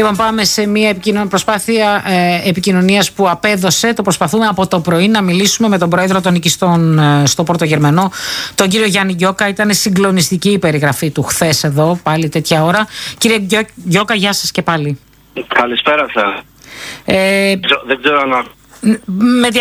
Λοιπόν, πάμε σε μια προσπάθεια επικοινωνίας που απέδωσε. Το προσπαθούμε από το πρωί να μιλήσουμε με τον πρόεδρο των οικιστών στο Πρωτογερμανό, τον κύριο Γιάννη Γιώκα. Ήταν συγκλονιστική η περιγραφή του χθες εδώ, πάλι τέτοια ώρα. Κύριε Γιώκα, γεια σας και πάλι. Καλησπέρα σας. Δεν ξέρω αν...